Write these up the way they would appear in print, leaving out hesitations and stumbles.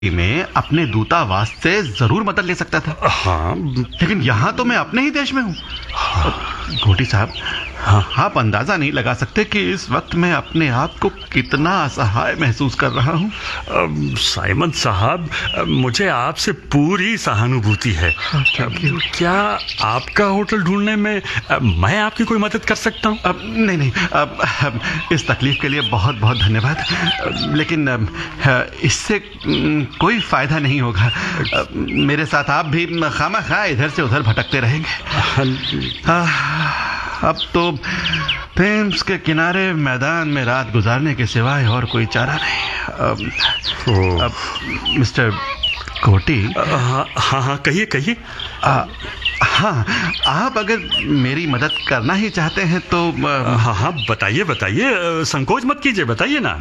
में अपने दूतावास से जरूर मदद ले सकता था। हाँ, लेकिन यहाँ तो मैं अपने ही देश में हूँ। घोटी साहब, आप अंदाजा नहीं लगा सकते कि इस वक्त मैं अपने आप को कितना असहाय महसूस कर रहा हूँ। साइमन साहब, मुझे आपसे पूरी सहानुभूति है। क्या आपका होटल ढूंढने में मैं आपकी कोई मदद कर सकता हूँ? नहीं, इस तकलीफ के लिए बहुत बहुत धन्यवाद, लेकिन इससे कोई फायदा नहीं होगा। मेरे साथ आप भी खामखा इधर से उधर भटकते रहेंगे। अब तो थेम्स के किनारे मैदान में रात गुजारने के सिवाय और कोई चारा नहीं। मिस्टर घोटी। हाँ, कहिए। हाँ, आप अगर मेरी मदद करना ही चाहते हैं तो हाँ, बताइए, संकोच मत कीजिए, बताइए ना।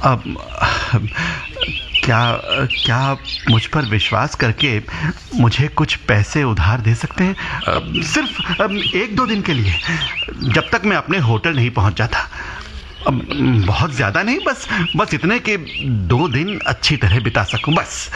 क्या आप मुझ पर विश्वास करके मुझे कुछ पैसे उधार दे सकते हैं? सिर्फ 1-2 दिन के लिए, जब तक मैं अपने होटल नहीं पहुंच जाता। बहुत ज्यादा नहीं, बस इतने कि 2 दिन अच्छी तरह बिता सकूं, बस।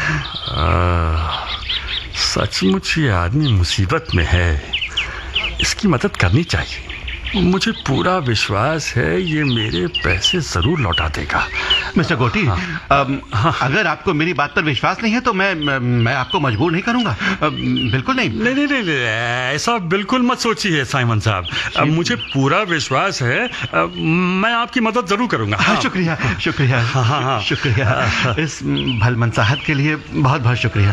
सचमुच ये आदमी मुसीबत में है, इसकी मदद करनी चाहिए। मुझे पूरा विश्वास है ये मेरे पैसे जरूर लौटा देगा। मिस्टर घोटी, अगर आपको मेरी बात पर विश्वास नहीं है तो मैं आपको मजबूर नहीं करूंगा, बिल्कुल नहीं। ऐसा बिल्कुल मत सोचिए साइमन साहब, मुझे पूरा विश्वास है, मैं आपकी मदद जरूर करूंगा। शुक्रिया। शुक्रिया, इस भलमनसाहत के लिए बहुत बहुत शुक्रिया।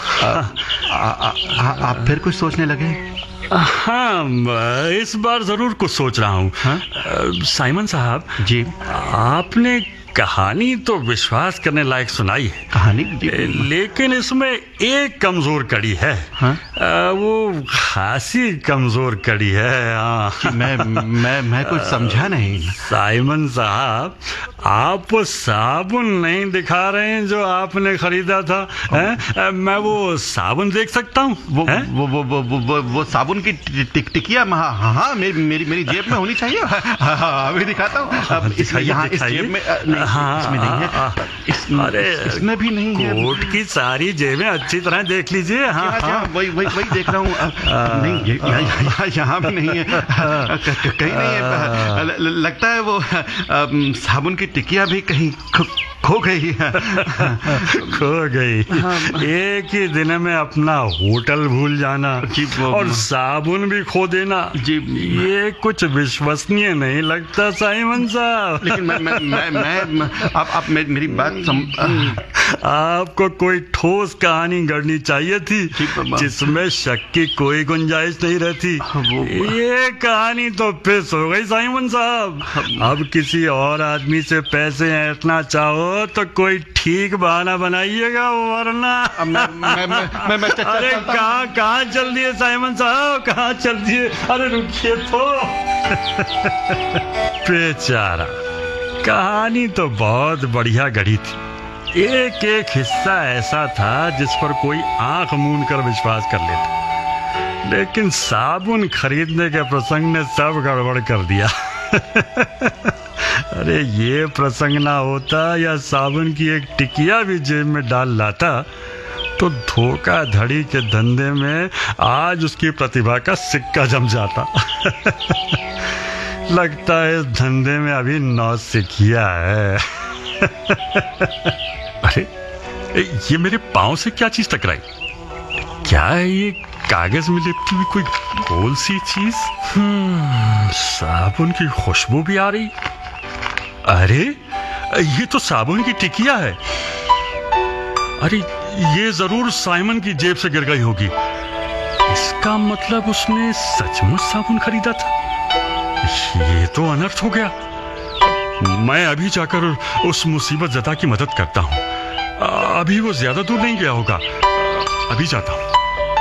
आप फिर कुछ सोचने लगे? हाँ, इस बार जरूर कुछ सोच रहा हूँ। साइमन साहब जी, आपने कहानी तो विश्वास करने लायक सुनाई है, कहानी लेकिन इसमें एक कमजोर कड़ी है। वो खासी कमजोर कड़ी है। मैं कुछ समझा नहीं। साइमन साहब, आप वो साबुन नहीं दिखा रहे हैं जो आपने खरीदा था? मैं वो साबुन देख सकता हूँ? वो साबुन की टिकिया, हाँ, मेरी जेब में होनी चाहिए। अभी दिखाता हूँ। यहाँ इस जेब में इसमें नहीं है। अरे, इसमें भी नहीं है। कोट की सारी जेबें अच्छी तरह देख लीजिए। हाँ, वही देख रहा हूँ। नहीं, यहाँ भी नहीं है, कहीं नहीं है। लगता है वो साबुन की टिकिया भी कहीं खो गई। एक ही दिन में अपना होटल भूल जाना और साबुन भी खो देना जी, ये कुछ विश्वसनीय नहीं लगता साइमन साहब। लेकिन आप मेरी बात आपको कोई ठोस कहानी गढ़नी चाहिए थी जिसमें शक की कोई गुंजाइश नहीं रहती। ये कहानी तो फिस हो गई साइमन साहब। अब किसी और आदमी से पैसे ऐंठना चाहो तो कोई ठीक बहाना बनाइएगा, वरना अरे कहाँ चल दिए साइमन साहब, कहाँ चल दिए? अरे रुकिए तो। बेचारा, कहानी तो बहुत बढ़िया गढ़ी थी। एक हिस्सा ऐसा था जिस पर कोई आंख मूंद कर विश्वास कर लेता, लेकिन साबुन खरीदने के प्रसंग ने सब गड़बड़ कर दिया। अरे, ये प्रसंग ना होता या साबुन की एक टिकिया भी जेब में डाल लाता तो धोखाधड़ी के धंधे में आज उसकी प्रतिभा का सिक्का जम जाता। लगता है इस धंधे में अभी नौसिखिया है। अरे, ये मेरे पांव से क्या चीज टकराई? क्या है ये कागज में लिपटी हुई कोई गोल सी चीज? साबुन की खुशबू भी आ रही। अरे, ये तो साबुन की टिकिया है। अरे, ये जरूर साइमन की जेब से गिर गई होगी। इसका मतलब उसने सचमुच साबुन खरीदा था। ये तो अनर्थ हो गया। मैं अभी जाकर उस मुसीबत ज़दा की मदद करता हूँ। अभी वो ज्यादा दूर नहीं गया होगा, अभी जाता हूँ।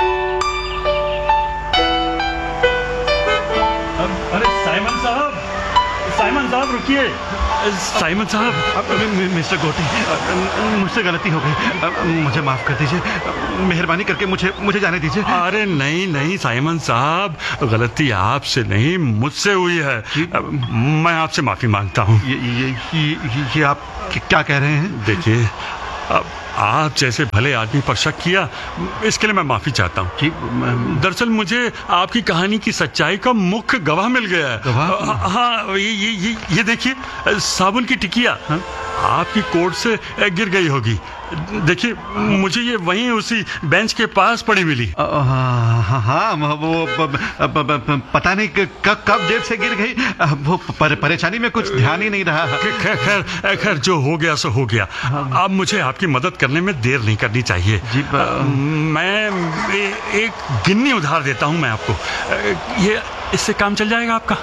अरे साइमन साहब रुकिए। साइमन साहब। मिस्टर घोटी, मुझसे गलती हो गई, मुझे माफ कर दीजिए। मेहरबानी करके मुझे जाने दीजिए। अरे नहीं साइमन साहब, गलती आपसे नहीं मुझसे हुई है। मैं आपसे माफी मांगता हूँ। ये आप क्या कह रहे हैं? देखिए, आप जैसे भले आदमी पर शक किया, इसके लिए मैं माफी चाहता हूँ। जी, दरअसल मुझे आपकी कहानी की सच्चाई का मुख्य गवाह मिल गया है। गवाह? हाँ, ये देखिए, साबुन की टिकिया आपकी कोट से गिर गई होगी। देखिए, मुझे ये वहीं उसी बेंच के पास पड़ी मिली। हाँ, वो पता नहीं कब जेब से गिर गई। वो परेशानी में कुछ ध्यान ही नहीं रहा। खैर जो हो गया सो हो गया। अब मुझे आपकी मदद करने में देर नहीं करनी चाहिए। जी, मैं एक गिन्नी उधार देता हूँ मैं आपको। ये इससे काम चल जाएगा आपका?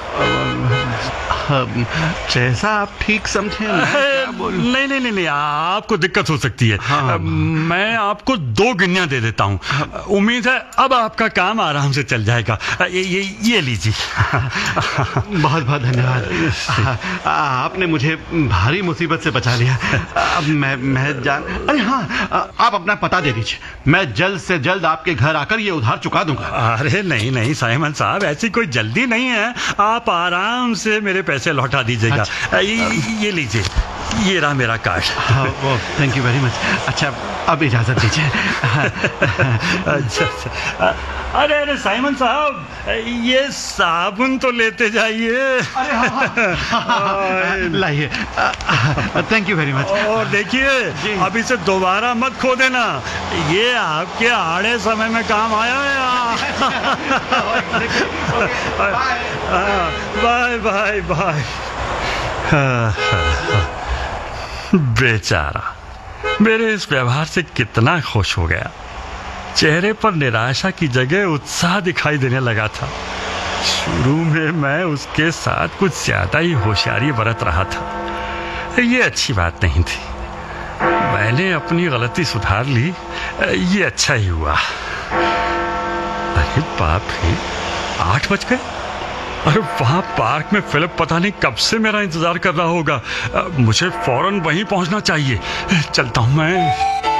जैसा आप ठीक समझें। नहीं, आपको दिक्कत हो सकती है। हाँ। मैं आपको 2 गिन्नियां दे देता हूँ। उम्मीद है अब आपका काम आराम से चल जाएगा। ये लीजिए। बहुत बहुत धन्यवाद। आपने मुझे भारी मुसीबत से बचा लिया। अब मैं जान। अरे हाँ, आप अपना पता दे दीजिए, मैं जल्द से जल्द आपके घर आकर ये उधार चुका दूंगा। अरे नहीं साइमन साहब, ऐसी कोई जल्दी नहीं है। आप आराम से मेरे पैसे लौटा दीजिएगा। अच्छा। ये लीजिए, ये रहा मेरा card. Thank you very much. अच्छा, अब इजाजत दीजिए। अच्छा। अरे साइमन साहब, ये साबुन तो लेते जाइए। लाइए। Thank you very much. और देखिए, अब इसे दोबारा मत खो देना। ये आपके आड़े समय में काम आया है। Bye bye bye. बेचारा मेरे इस व्यवहार से कितना खुश हो गया। चेहरे पर निराशा की जगह उत्साह दिखाई देने लगा था। शुरू में मैं उसके साथ कुछ ज्यादा ही होशियारी बरत रहा था। ये अच्छी बात नहीं थी। मैंने अपनी गलती सुधार ली, ये अच्छा ही हुआ। अरे बाप रे, 8 बज गए। अरे वहां पार्क में फिलिप पता नहीं कब से मेरा इंतजार कर रहा होगा। मुझे फौरन वहीं पहुंचना चाहिए। चलता हूं मैं।